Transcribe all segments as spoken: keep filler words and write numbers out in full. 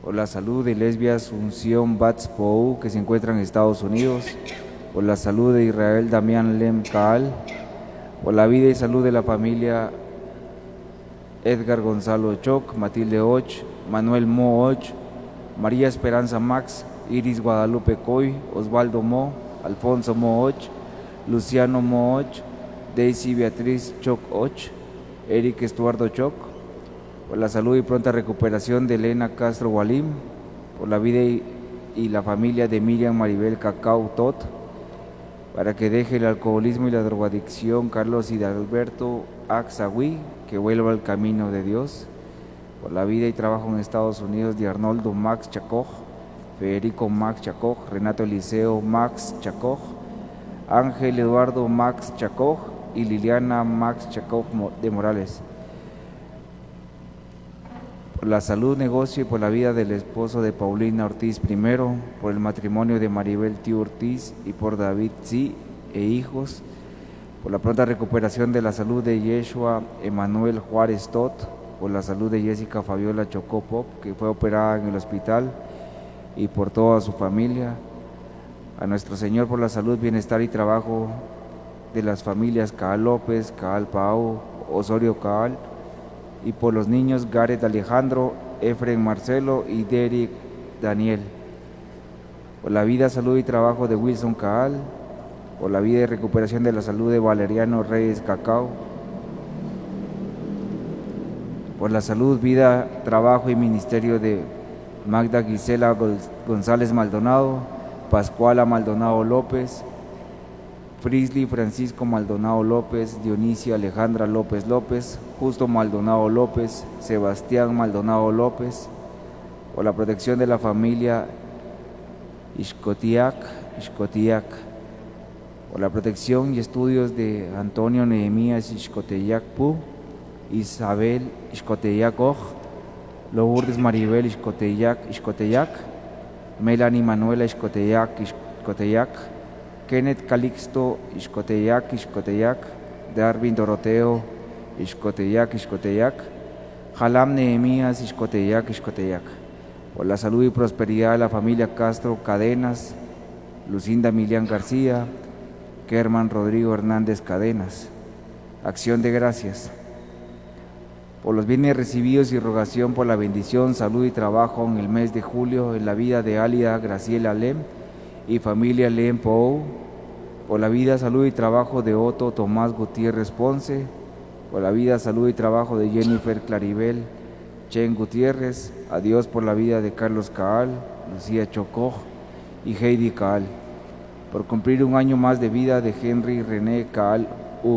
por la salud de Lesbia Asunción Bats Pou, que se encuentra en Estados Unidos, por la salud de Israel Damián Lem Kaal, por la vida y salud de la familia Edgar Gonzalo Ochoc, Matilde Och, Manuel Mo Och, María Esperanza Max, Iris Guadalupe Coy, Osvaldo Mo, Alfonso Mo Och, Luciano Mo Och, Daisy Beatriz Choc Och, Eric Estuardo Choc, por la salud y pronta recuperación de Elena Castro Walim, por la vida y, y la familia de Miriam Maribel Cacao Tot, para que deje el alcoholismo y la drogadicción Carlos y de Alberto Axagui, que vuelva al camino de Dios, por la vida y trabajo en Estados Unidos de Arnoldo Max Chacoj, Federico Max Chacoj, Renato Eliseo Max Chacoj, Ángel Eduardo Max Chacoj y Liliana Max Chacoj de Morales, por la salud, negocio y por la vida del esposo de Paulina Ortiz primero, por el matrimonio de Maribel Tío Ortiz y por David Sí e hijos, por la pronta recuperación de la salud de Yeshua Emanuel Juárez Tot, por la salud de Jessica Fabiola Chocó Pop, que fue operada en el hospital, y por toda su familia. A nuestro Señor por la salud, bienestar y trabajo de las familias Caal López, Caal Pau, Osorio Caal, y por los niños Gareth Alejandro, Efren Marcelo y Derek Daniel, por la vida, salud y trabajo de Wilson Caal, por la vida y recuperación de la salud de Valeriano Reyes Cacao, por la salud, vida, trabajo y ministerio de Magda Gisela González Maldonado, Pascuala Maldonado López, Frisley Francisco Maldonado López, Dionisia Alejandra López López, Justo Maldonado López, Sebastián Maldonado López, por la protección de la familia Ixcotiac, Ixcotiac, por la protección y estudios de Antonio Nehemías Ixcoteyac Pu, Isabel Ixcoteyac Oj, Lourdes Maribel Ixcoteyac Ixcoteyac, Melanie Manuela Ixcoteyac Ixcoteyac, Kenneth Calixto Ixcoteyac Ixcoteyac, Darwin Doroteo Ixcoteyac Ixcoteyac, Jalam Nehemías Ixcoteyac Ixcoteyac, por la salud y prosperidad de la familia Castro Cadenas, Lucinda Milian García, Kerman Rodrigo Hernández Cadenas. Acción de gracias por los bienes recibidos y rogación por la bendición, salud y trabajo en el mes de julio en la vida de Álida Graciela Lem y familia Lem Pou, por la vida, salud y trabajo de Otto Tomás Gutiérrez Ponce, por la vida, salud y trabajo de Jennifer Claribel Chen Gutiérrez, a Dios por la vida de Carlos Caal, Lucía Chocó y Heidi Caal, por cumplir un año más de vida de Henry René Caal U.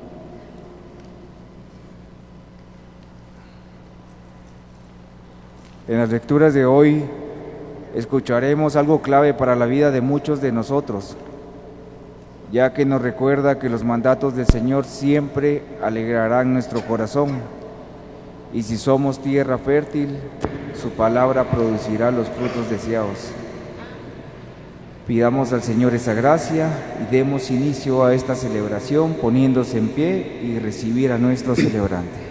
En las lecturas de hoy escucharemos algo clave para la vida de muchos de nosotros, ya que nos recuerda que los mandatos del Señor siempre alegrarán nuestro corazón, y si somos tierra fértil, su palabra producirá los frutos deseados. Pidamos al Señor esa gracia y demos inicio a esta celebración poniéndose en pie y recibir a nuestro celebrante.